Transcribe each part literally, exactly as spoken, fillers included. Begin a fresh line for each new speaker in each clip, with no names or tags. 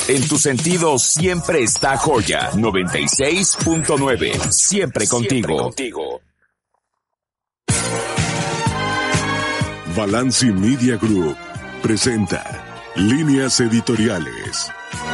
En tus sentidos siempre está Joya noventa y seis punto nueve. Siempre contigo. Siempre contigo.
Balanci Media Group presenta Líneas Editoriales.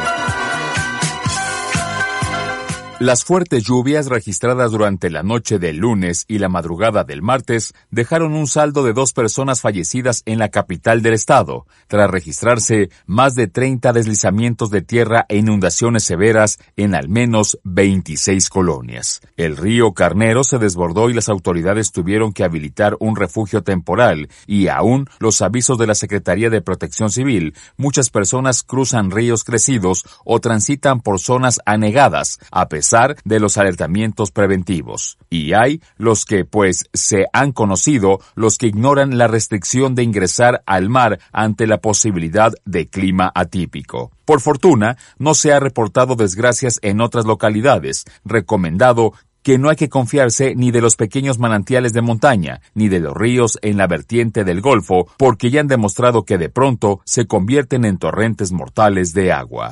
Las fuertes lluvias registradas durante la noche del lunes y la madrugada del martes dejaron un saldo de dos personas fallecidas en la capital del estado, tras registrarse más de treinta deslizamientos de tierra e inundaciones severas en al menos veintiséis colonias. El río Carnero se desbordó y las autoridades tuvieron que habilitar un refugio temporal y aún los avisos de la Secretaría de Protección Civil, muchas personas cruzan ríos crecidos o transitan por zonas anegadas, a pesar de los alertamientos preventivos. Y hay los que pues se han conocido, los que ignoran la restricción de ingresar al mar ante la posibilidad de clima atípico. Por fortuna, no se ha reportado desgracias en otras localidades, recomendado que no hay que confiarse ni de los pequeños manantiales de montaña, ni de los ríos en la vertiente del Golfo, porque ya han demostrado que de pronto se convierten en torrentes mortales de agua.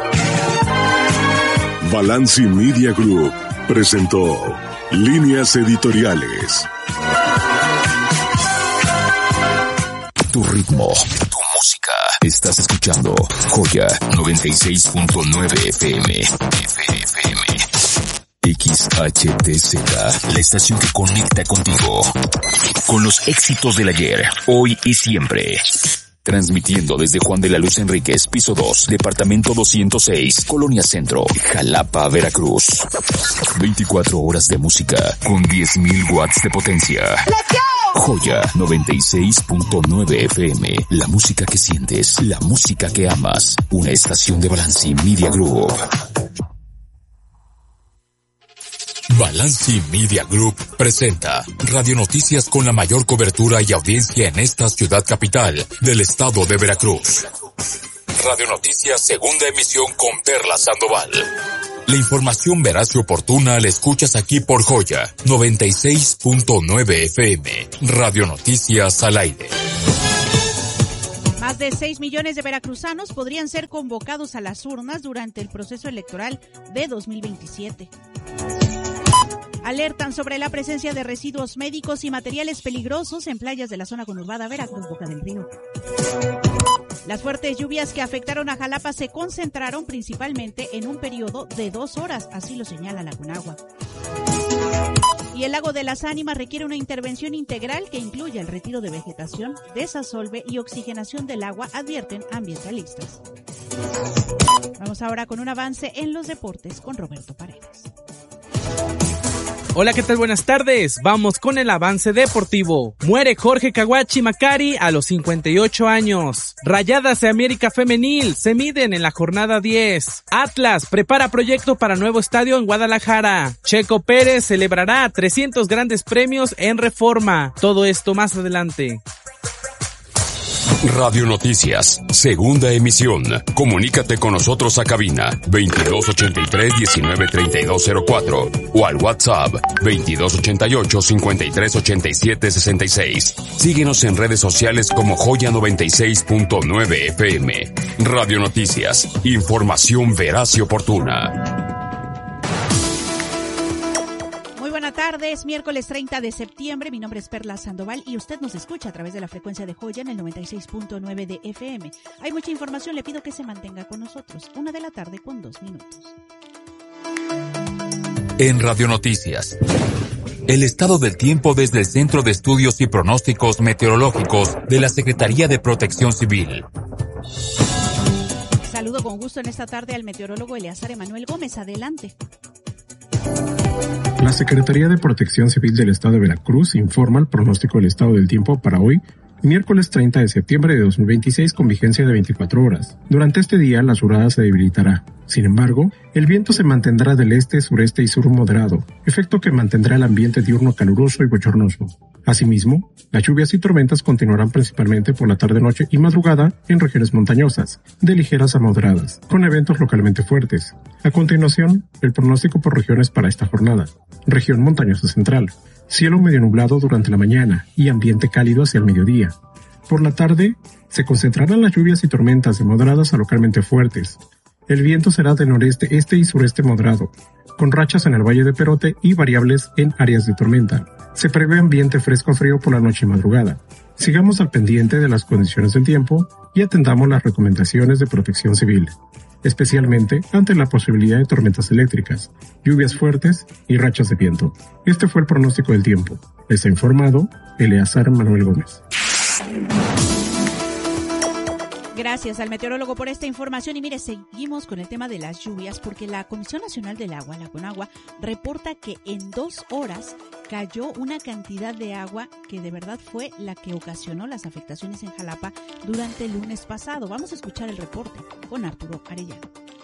Balanci Media Group presentó Líneas Editoriales.
Tu ritmo, tu música. Estás escuchando Joya noventa y seis punto nueve F M. F M. X H T Z, la estación que conecta contigo. Con los éxitos del ayer, hoy y siempre. Transmitiendo desde Juan de la Luz Enríquez, piso dos, departamento doscientos seis, Colonia Centro, Jalapa, Veracruz. veinticuatro horas de música con diez mil watts de potencia. Joya noventa y seis punto nueve F M, la música que sientes, la música que amas. Una estación de Balanci Media Group. Balanci Media Group presenta Radio Noticias con la mayor cobertura y audiencia en esta ciudad capital del estado de Veracruz. Radio Noticias, segunda emisión con Perla Sandoval. La información veraz y oportuna la escuchas aquí por Joya noventa y seis punto nueve F M. Radio Noticias al aire.
Más de seis millones de veracruzanos podrían ser convocados a las urnas durante el proceso electoral de dos mil veintisiete. Alertan sobre la presencia de residuos médicos y materiales peligrosos en playas de la zona conurbada Veracruz, Boca del Río. Las fuertes lluvias que afectaron a Jalapa se concentraron principalmente en un periodo de dos horas, así lo señala la Conagua. Y el lago de las Ánimas requiere una intervención integral que incluya el retiro de vegetación, desasolve y oxigenación del agua, advierten ambientalistas. Vamos ahora con un avance en los deportes con Roberto Paredes.
Hola, ¿qué tal? Buenas tardes. Vamos con el avance deportivo. Muere Jorge Caguachi Macari a los cincuenta y ocho años. Rayadas de América Femenil se miden en la jornada diez. Atlas prepara proyecto para nuevo estadio en Guadalajara. Checo Pérez celebrará trescientos grandes premios en Reforma. Todo esto más adelante.
Radio Noticias, segunda emisión. Comunícate con nosotros a cabina veintidós ochenta y tres diecinueve treinta y dos cero cuatro o al WhatsApp veintidós ochenta y ocho cincuenta y tres ochenta y siete sesenta y seis. Síguenos en redes sociales como Joya noventa y seis punto nueve F M. Radio Noticias, información veraz y oportuna.
Buenas tardes, miércoles treinta de septiembre, mi nombre es Perla Sandoval y usted nos escucha a través de la frecuencia de Joya en el noventa y seis punto nueve de F M. Hay mucha información, le pido que se mantenga con nosotros. Una de la tarde con dos minutos.
En Radio Noticias, el estado del tiempo desde el Centro de Estudios y Pronósticos Meteorológicos de la Secretaría de Protección Civil.
Saludo con gusto en esta tarde al meteorólogo Eleazar Emanuel Gómez. Adelante.
La Secretaría de Protección Civil del Estado de Veracruz informa el pronóstico del estado del tiempo para hoy, miércoles treinta de septiembre de dos mil veintiséis con vigencia de veinticuatro horas. Durante este día la surada se debilitará. Sin embargo, el viento se mantendrá del este, sureste y sur moderado, efecto que mantendrá el ambiente diurno caluroso y bochornoso. Asimismo, las lluvias y tormentas continuarán principalmente por la tarde-noche y madrugada en regiones montañosas, de ligeras a moderadas, con eventos localmente fuertes. A continuación, el pronóstico por regiones para esta jornada. Región montañosa central. Cielo medio nublado durante la mañana y ambiente cálido hacia el mediodía. Por la tarde, se concentrarán las lluvias y tormentas de moderadas a localmente fuertes. El viento será de noreste, este y sureste moderado, con rachas en el Valle de Perote y variables en áreas de tormenta. Se prevé ambiente fresco-frío por la noche y madrugada. Sigamos al pendiente de las condiciones del tiempo y atendamos las recomendaciones de protección civil, especialmente ante la posibilidad de tormentas eléctricas, lluvias fuertes y rachas de viento. Este fue el pronóstico del tiempo. Les ha informado Eleazar Manuel Gómez.
Gracias al meteorólogo por esta información. Y mire, seguimos con el tema de las lluvias porque la Comisión Nacional del Agua, la CONAGUA, reporta que en dos horas cayó una cantidad de agua que de verdad fue la que ocasionó las afectaciones en Jalapa durante el lunes pasado. Vamos a escuchar el reporte con Arturo Arellano.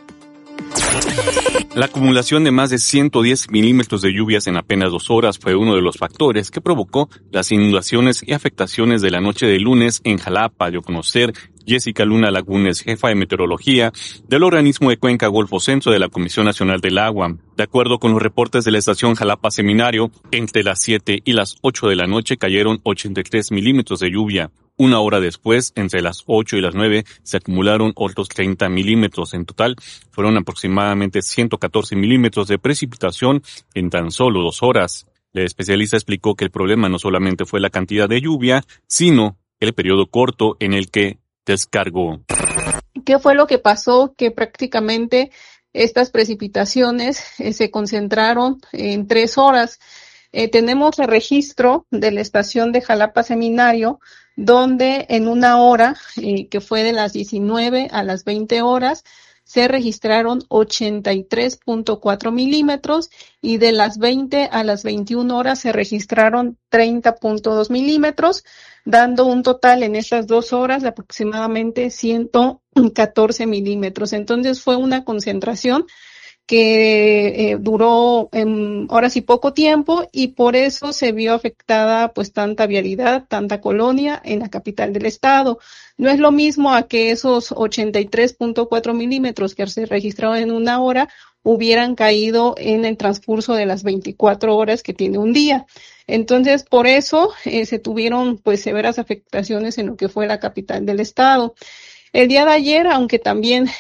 La acumulación de más de ciento diez milímetros de lluvias en apenas dos horas fue uno de los factores que provocó las inundaciones y afectaciones de la noche de lunes en Jalapa, dio a conocer Jessica Luna Lagunes, jefa de meteorología del organismo de Cuenca Golfo Centro de la Comisión Nacional del Agua. De acuerdo con los reportes de la estación Jalapa Seminario, entre las siete y las ocho de la noche cayeron ochenta y tres milímetros de lluvia. Una hora después, entre las ocho y las nueve, se acumularon otros treinta milímetros. En total, fueron aproximadamente ciento catorce milímetros de precipitación en tan solo dos horas. El especialista explicó que el problema no solamente fue la cantidad de lluvia, sino el periodo corto en el que descargó.
¿Qué fue lo que pasó? Que prácticamente estas precipitaciones eh, se concentraron en tres horas. Eh, tenemos el registro de la estación de Jalapa Seminario, donde en una hora, eh, que fue de las diecinueve a las veinte horas, se registraron ochenta y tres punto cuatro milímetros y de las veinte a las veintiuna horas se registraron treinta punto dos milímetros, dando un total en estas dos horas de aproximadamente ciento catorce milímetros. Entonces fue una concentración que eh, duró en horas y poco tiempo y por eso se vio afectada pues tanta vialidad, tanta colonia en la capital del estado. No es lo mismo a que esos ochenta y tres punto cuatro milímetros que se registraron en una hora hubieran caído en el transcurso de las veinticuatro horas que tiene un día. Entonces, por eso eh, se tuvieron pues severas afectaciones en lo que fue la capital del estado. El día de ayer, aunque también